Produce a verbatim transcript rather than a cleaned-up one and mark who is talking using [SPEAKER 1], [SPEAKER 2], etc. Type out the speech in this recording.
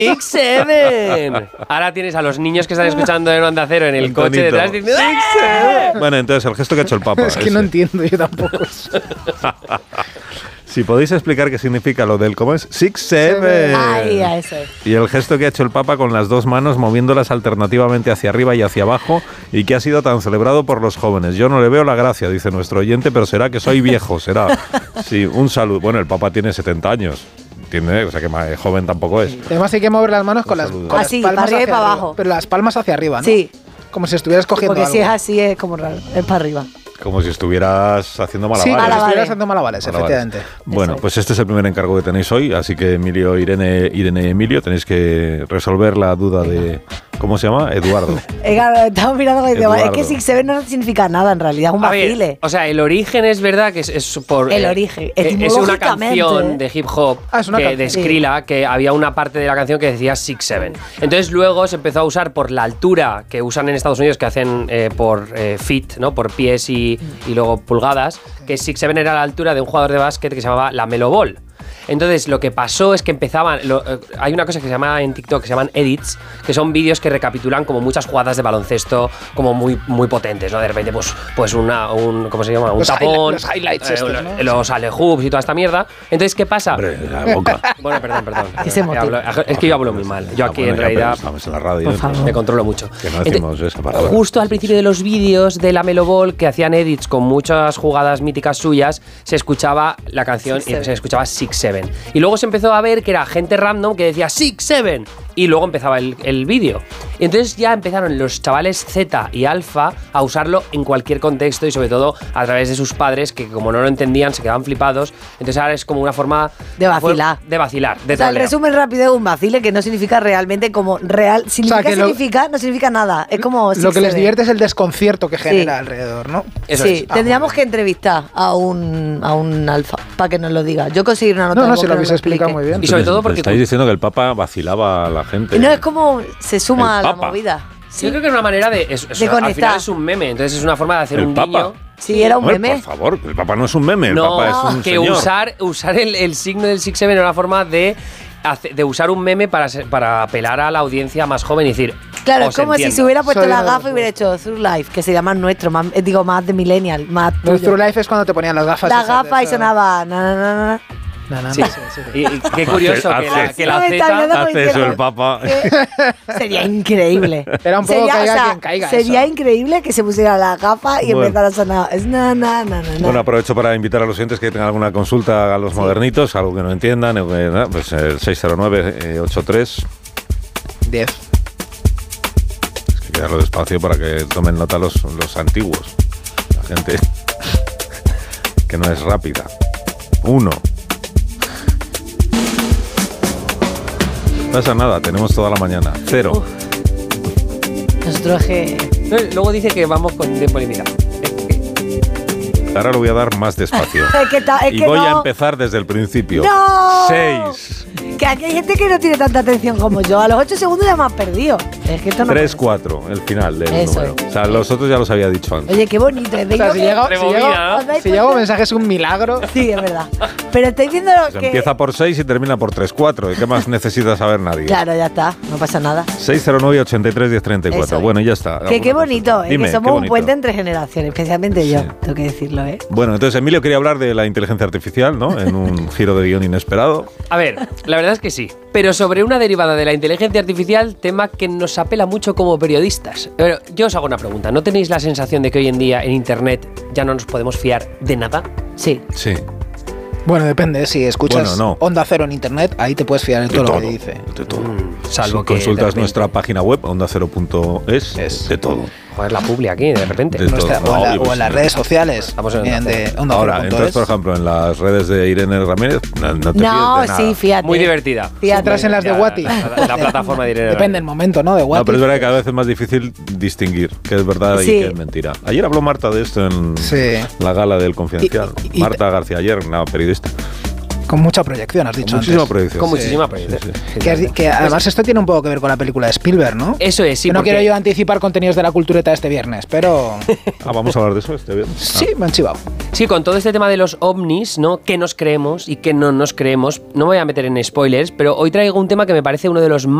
[SPEAKER 1] Six Seven. Ahora tienes a los niños que están escuchando en Onda Cero en el, el coche tonito. Detrás diciendo Six Seven.
[SPEAKER 2] Bueno, entonces el gesto que ha hecho el Papa.
[SPEAKER 3] Es que ese. No entiendo yo tampoco.
[SPEAKER 2] Si podéis explicar qué significa lo del cómo es Six Seven.
[SPEAKER 4] Ay, a eso.
[SPEAKER 2] Y el gesto que ha hecho el Papa con las dos manos moviéndolas alternativamente hacia arriba y hacia abajo y que ha sido tan celebrado por los jóvenes. Yo no le veo la gracia, dice nuestro oyente, pero será que soy viejo, será. Sí, un saludo. Bueno, el Papa tiene setenta años. Tiene, o sea que más joven tampoco es.
[SPEAKER 3] Además hay que mover las manos con las, con las
[SPEAKER 4] así,
[SPEAKER 3] palmas
[SPEAKER 4] para arriba y para
[SPEAKER 3] arriba,
[SPEAKER 4] abajo.
[SPEAKER 3] Pero las palmas hacia arriba, ¿no?
[SPEAKER 4] Sí.
[SPEAKER 3] Como si estuvieras cogiendo
[SPEAKER 4] Porque
[SPEAKER 3] algo.
[SPEAKER 4] si es así es como raro, es para arriba.
[SPEAKER 2] Como si estuvieras haciendo malabares.
[SPEAKER 3] Sí, como
[SPEAKER 4] malabares.
[SPEAKER 3] si estuvieras haciendo malabares,
[SPEAKER 2] malabares.
[SPEAKER 3] efectivamente.
[SPEAKER 2] Bueno,
[SPEAKER 4] Eso.
[SPEAKER 2] pues este es el primer encargo que tenéis hoy, así que Emilio, Irene, Irene y Emilio tenéis que resolver la duda de... ¿Cómo se llama? Eduardo.
[SPEAKER 4] Estamos mirando y digo, es que Six Seven no significa nada en realidad, es un
[SPEAKER 1] A ver,
[SPEAKER 4] vacile.
[SPEAKER 1] o sea, el origen es verdad que es, es por...
[SPEAKER 4] El
[SPEAKER 1] eh,
[SPEAKER 4] origen,
[SPEAKER 1] eh, es una
[SPEAKER 4] etimológicamente.
[SPEAKER 1] canción de hip hop
[SPEAKER 3] Ah, es una
[SPEAKER 1] que,
[SPEAKER 3] canción.
[SPEAKER 1] de Skrilla que había una parte de la canción que decía Six Seven. Entonces luego se empezó a usar por la altura que usan en Estados Unidos, que hacen eh, por eh, feet, ¿no? Por pies y, y luego pulgadas, que Six Seven era la altura de un jugador de básquet que se llamaba la Melo Ball. Entonces lo que pasó es que empezaban lo, eh, hay una cosa que se llama en TikTok que se llaman edits, que son vídeos que recapitulan como muchas jugadas de baloncesto como muy muy potentes, ¿no? De repente pues pues una un ¿cómo se llama? Un
[SPEAKER 3] Los
[SPEAKER 1] tapón,
[SPEAKER 3] highlight- los highlights
[SPEAKER 1] eh,
[SPEAKER 3] estos,
[SPEAKER 1] lo-
[SPEAKER 3] ¿no?
[SPEAKER 1] los alley-hoops y toda esta mierda. Entonces ¿qué pasa?
[SPEAKER 2] Hombre, la boca.
[SPEAKER 1] Bueno, perdón, perdón.
[SPEAKER 4] Que se
[SPEAKER 1] Eh, hablo- es que yo hablo muy mal. Yo
[SPEAKER 2] Ah,
[SPEAKER 1] aquí
[SPEAKER 2] bueno,
[SPEAKER 1] en
[SPEAKER 2] ya,
[SPEAKER 1] realidad
[SPEAKER 2] pero estamos en la radio.
[SPEAKER 4] Por favor.
[SPEAKER 1] me controlo mucho.
[SPEAKER 2] Que no decimos
[SPEAKER 1] Entonces,
[SPEAKER 2] esa palabra.
[SPEAKER 1] justo al principio de los vídeos de la Melo Ball que hacían edits con muchas jugadas míticas suyas, se escuchaba la canción
[SPEAKER 4] Six
[SPEAKER 1] y
[SPEAKER 4] Seven.
[SPEAKER 1] se escuchaba Six Seven. Y luego se empezó a ver que era gente random que decía Six Seven y luego empezaba el, el vídeo. Y entonces ya empezaron los chavales Z y Alfa a usarlo en cualquier contexto y sobre todo a través de sus padres que como no lo entendían se quedaban flipados. Entonces ahora es como una forma
[SPEAKER 4] De vacilar.
[SPEAKER 1] De vacilar, de
[SPEAKER 4] O sea, el
[SPEAKER 1] troleo.
[SPEAKER 4] resumen rápido es un vacile que no significa realmente como real. Significa,
[SPEAKER 3] que lo-
[SPEAKER 4] significa, no significa nada. Es como
[SPEAKER 3] Lo que les
[SPEAKER 4] Six
[SPEAKER 3] divierte es el desconcierto que genera
[SPEAKER 4] Sí.
[SPEAKER 3] alrededor, ¿no?
[SPEAKER 1] Eso
[SPEAKER 4] sí,
[SPEAKER 1] es.
[SPEAKER 4] tendríamos que entrevistar a un, a un alfa para que nos lo diga. Yo conseguir una nota
[SPEAKER 3] No,
[SPEAKER 4] de
[SPEAKER 3] no,
[SPEAKER 4] voz
[SPEAKER 3] si
[SPEAKER 4] que
[SPEAKER 3] lo
[SPEAKER 4] nos
[SPEAKER 3] habéis explicado
[SPEAKER 4] explique.
[SPEAKER 3] muy bien.
[SPEAKER 1] Y sobre todo porque
[SPEAKER 2] estáis diciendo que el Papa vacilaba a la gente.
[SPEAKER 4] Y no, es como se suma
[SPEAKER 2] El
[SPEAKER 4] a la
[SPEAKER 2] Papa.
[SPEAKER 4] movida. Sí,
[SPEAKER 1] Yo creo que es una manera de. Es, es-
[SPEAKER 4] De
[SPEAKER 1] al
[SPEAKER 4] conectar.
[SPEAKER 1] final es un meme, entonces es una forma de hacer
[SPEAKER 2] ¿El
[SPEAKER 1] un
[SPEAKER 2] Papa?
[SPEAKER 1] guiño.
[SPEAKER 4] sí, era un
[SPEAKER 2] Hombre,
[SPEAKER 4] meme.
[SPEAKER 2] por favor, el Papa no es un meme, el
[SPEAKER 1] No,
[SPEAKER 2] Papa es un
[SPEAKER 1] que
[SPEAKER 2] señor.
[SPEAKER 1] usar, usar el, el signo del Six Seven era una forma de, hace- de usar un meme para, ser- para apelar a la audiencia más joven y decir.
[SPEAKER 4] Claro,
[SPEAKER 1] os
[SPEAKER 4] es como si
[SPEAKER 1] entiendo.
[SPEAKER 4] se hubiera puesto
[SPEAKER 3] Soy
[SPEAKER 4] la
[SPEAKER 3] de-
[SPEAKER 4] gafa y hubiera hecho Through Life, que sería más nuestro, más, eh, digo, más de millennial, más
[SPEAKER 3] Lo de
[SPEAKER 4] tuyo.
[SPEAKER 3] True Life es cuando te ponían las gafas.
[SPEAKER 4] La
[SPEAKER 3] esas de
[SPEAKER 4] gafa y
[SPEAKER 3] esa-
[SPEAKER 4] sonaba na, na, na, na.
[SPEAKER 3] Na, na,
[SPEAKER 1] Sí.
[SPEAKER 3] na, sí, sí.
[SPEAKER 1] Y, y qué curioso
[SPEAKER 2] Hace-
[SPEAKER 1] que la,
[SPEAKER 2] hace-
[SPEAKER 1] que la
[SPEAKER 4] No me está
[SPEAKER 1] Z.
[SPEAKER 4] viendo.
[SPEAKER 2] Hace eso el Papa.
[SPEAKER 4] Que sería increíble.
[SPEAKER 3] Era un poco
[SPEAKER 4] Sería,
[SPEAKER 3] caiga
[SPEAKER 4] o sea,
[SPEAKER 3] quien caiga
[SPEAKER 4] Sería
[SPEAKER 3] eso.
[SPEAKER 4] increíble que se pusiera la gafa y
[SPEAKER 2] Bueno.
[SPEAKER 4] empezara a sonar. Es na, na, na, na, na.
[SPEAKER 2] Bueno, aprovecho para invitar a los oyentes que tengan alguna consulta a los modernitos, algo que no entiendan, o que, ¿no? Pues el seis cero nueve ocho tres.
[SPEAKER 3] diez.
[SPEAKER 2] Es que quedarlo despacio para que tomen nota los, los antiguos. La gente que no es rápida. Uno. No pasa nada, tenemos toda la mañana. Cero.
[SPEAKER 4] Uf. Nosotros que...
[SPEAKER 1] Eh, Luego dice que vamos con tiempo limitado.
[SPEAKER 2] Ahora lo voy a dar más despacio.
[SPEAKER 4] Es que, ta- es
[SPEAKER 2] Y
[SPEAKER 4] que
[SPEAKER 2] voy
[SPEAKER 4] no.
[SPEAKER 2] a empezar desde el principio.
[SPEAKER 4] ¡No!
[SPEAKER 2] Seis.
[SPEAKER 4] Que aquí hay gente que no tiene tanta atención como yo. A los ocho segundos ya me has perdido. Es que esto no
[SPEAKER 2] Tres,
[SPEAKER 4] puede
[SPEAKER 2] cuatro, el final del
[SPEAKER 4] Eso
[SPEAKER 2] número.
[SPEAKER 4] es.
[SPEAKER 2] O sea, los otros ya los había dicho
[SPEAKER 4] ser.
[SPEAKER 2] antes.
[SPEAKER 4] Oye, qué bonito. ¿eh?
[SPEAKER 3] O sea, si llega, si
[SPEAKER 1] Rebobina,
[SPEAKER 3] llega,
[SPEAKER 1] ¿no?
[SPEAKER 4] ¿Os dais
[SPEAKER 3] si llega un
[SPEAKER 4] cuenta?
[SPEAKER 3] mensaje es un milagro.
[SPEAKER 4] Sí, es verdad. Pero estáis viendo lo
[SPEAKER 2] Pues
[SPEAKER 4] que...
[SPEAKER 2] empieza por seis y termina por tres, cuatro. ¿Y qué más necesita saber nadie?
[SPEAKER 4] Claro, ya está. No pasa nada.
[SPEAKER 2] seis cero nueve ochenta y tres diez treinta y cuatro.
[SPEAKER 4] Eso es.
[SPEAKER 2] Bueno, ya está.
[SPEAKER 4] Que qué bonito. eh,
[SPEAKER 2] Dime,
[SPEAKER 4] que
[SPEAKER 2] qué
[SPEAKER 4] somos un
[SPEAKER 2] bonito.
[SPEAKER 4] puente entre generaciones. Especialmente yo.
[SPEAKER 2] Sí.
[SPEAKER 4] Tengo que decirlo, ¿eh?
[SPEAKER 2] Bueno, entonces Emilio quería hablar de la inteligencia artificial, ¿no? En un giro de guión inesperado.
[SPEAKER 1] A ver, la verdad es que sí. Pero sobre una derivada de la inteligencia artificial, tema que nos apela mucho como periodistas. Pero yo os hago una pregunta. ¿No tenéis la sensación de que hoy en día en Internet ya no nos podemos fiar de nada?
[SPEAKER 4] Sí.
[SPEAKER 2] Sí.
[SPEAKER 3] Bueno, depende. Si escuchas
[SPEAKER 2] Bueno, no.
[SPEAKER 3] Onda Cero en internet, ahí te puedes fiar de todo, lo que dice.
[SPEAKER 2] De todo.
[SPEAKER 1] Salvo
[SPEAKER 2] si
[SPEAKER 1] que de
[SPEAKER 2] consultas
[SPEAKER 1] repente-
[SPEAKER 2] nuestra página web, onda cero punto es,
[SPEAKER 3] Es.
[SPEAKER 2] de todo.
[SPEAKER 1] Joder, la publi aquí, de repente.
[SPEAKER 2] De
[SPEAKER 3] Nuestra-
[SPEAKER 2] todo.
[SPEAKER 3] o, en la-
[SPEAKER 2] No,
[SPEAKER 3] o en las
[SPEAKER 2] pues,
[SPEAKER 3] redes sociales.
[SPEAKER 1] Estamos en
[SPEAKER 3] bien,
[SPEAKER 1] Onda
[SPEAKER 3] de Onda
[SPEAKER 2] Ahora,
[SPEAKER 3] Cero punto
[SPEAKER 2] entras,
[SPEAKER 3] es.
[SPEAKER 2] por ejemplo, en las redes de Irene Ramírez, no, no te
[SPEAKER 4] No,
[SPEAKER 2] fíes de nada.
[SPEAKER 4] sí, fíjate.
[SPEAKER 1] Muy divertida.
[SPEAKER 4] Fíjate.
[SPEAKER 3] entras en las de
[SPEAKER 1] Ya,
[SPEAKER 3] Wati.
[SPEAKER 1] La, la- la plataforma de Irene.
[SPEAKER 3] Depende del momento, ¿no? De
[SPEAKER 2] No,
[SPEAKER 3] Wati.
[SPEAKER 2] pero es verdad que cada vez es más difícil distinguir qué es verdad
[SPEAKER 4] Sí.
[SPEAKER 2] y qué es mentira. Ayer habló Marta de esto en
[SPEAKER 3] Sí.
[SPEAKER 2] la gala del Confidencial.
[SPEAKER 3] Y- y- y-
[SPEAKER 2] Marta García ayer, una periodista.
[SPEAKER 3] Con mucha proyección, has dicho
[SPEAKER 2] Con muchísima
[SPEAKER 3] antes.
[SPEAKER 2] proyección.
[SPEAKER 1] Con
[SPEAKER 2] Sí,
[SPEAKER 1] muchísima
[SPEAKER 2] sí,
[SPEAKER 1] proyección.
[SPEAKER 2] sí.
[SPEAKER 3] Que, has- que además esto tiene un poco que ver con la película de Spielberg, ¿no?
[SPEAKER 1] Eso es, sí.
[SPEAKER 3] Que no
[SPEAKER 1] porque-
[SPEAKER 3] quiero yo anticipar contenidos de la cultureta este viernes, pero
[SPEAKER 2] Ah, vamos a hablar de eso este viernes.
[SPEAKER 3] sí, me han chivado.
[SPEAKER 1] Sí, con todo este tema de los ovnis, ¿no? ¿Qué nos creemos y qué no nos creemos? No me voy a meter en spoilers, pero hoy traigo un tema que me parece uno de los más